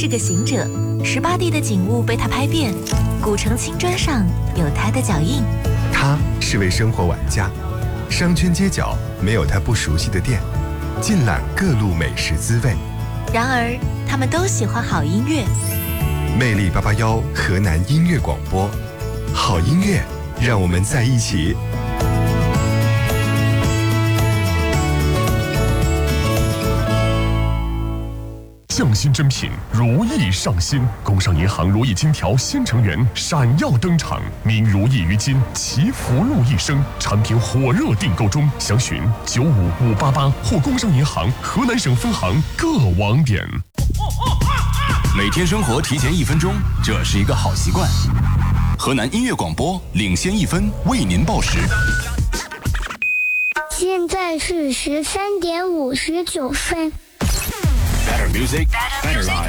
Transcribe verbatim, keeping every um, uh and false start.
是个行者，十八地的景物被他拍遍，古城青砖上有他的脚印。 他是位生活玩家，商圈街角没有他不熟悉的店，尽览各路美食滋味。 然而，他们都喜欢好音乐。 魅力八八幺河南音乐广播，好音乐，让我们在一起。 匠心珍品，如意上新。工商银行如意金条新成员闪耀登场，名如意于今，祈福禄一生。产品火热订购中，详询九五五八八或工商银行河南省分行各网点。 每天生活提前一分钟，这是一个好习惯。河南音乐广播领先一分，为您报时。 现在是十三点五十九分。 Better music, better life.